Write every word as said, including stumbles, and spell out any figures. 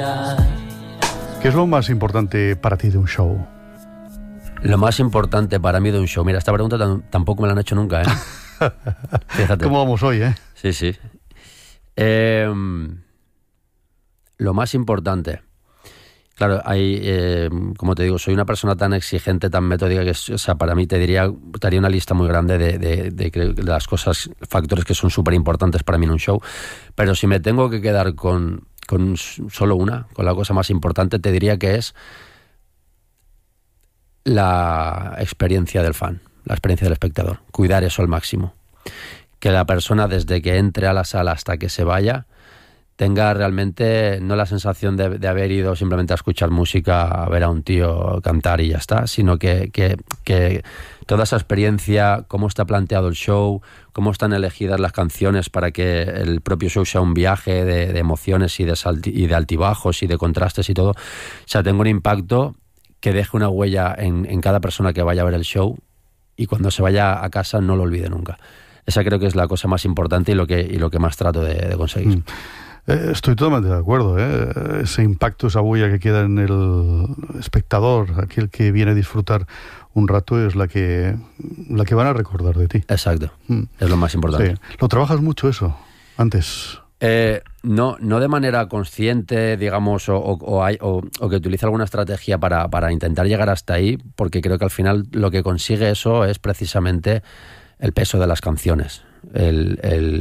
¿Qué es lo más importante para ti de un show? Lo más importante para mí de un show... Mira, esta pregunta t- tampoco me la han hecho nunca, ¿eh? Fíjate. ¿Cómo vamos hoy, eh? Sí, sí. Eh, lo más importante... Claro, hay, eh, como te digo, soy una persona tan exigente, tan metódica, que es, o sea, para mí te diría, te haría una lista muy grande de, de, de, de las cosas, factores que son súper importantes para mí en un show. Pero si me tengo que quedar con, con solo una, con la cosa más importante, te diría que es la experiencia del fan, la experiencia del espectador. Cuidar eso al máximo. Que la persona, desde que entre a la sala hasta que se vaya, tenga realmente no la sensación de, de haber ido simplemente a escuchar música, a ver a un tío cantar y ya está, sino que, que, que toda esa experiencia, cómo está planteado el show, cómo están elegidas las canciones para que el propio show sea un viaje de, de emociones y de, salti- y de altibajos y de contrastes y todo, o sea, tenga un impacto que deje una huella en, en cada persona que vaya a ver el show, y cuando se vaya a casa no lo olvide nunca. Esa creo que es la cosa más importante y lo que, y lo que más trato de, de conseguir. Mm. Eh, estoy totalmente de acuerdo, ¿eh? Ese impacto, esa huella que queda en el espectador, aquel que viene a disfrutar un rato, es la que la que van a recordar de ti. Exacto, mm. es lo más importante. Sí. ¿Lo trabajas mucho eso antes? Eh, no, no de manera consciente, digamos, o, o, o, hay, o, o que utilice alguna estrategia para, para intentar llegar hasta ahí, porque creo que al final lo que consigue eso es precisamente el peso de las canciones. El, el,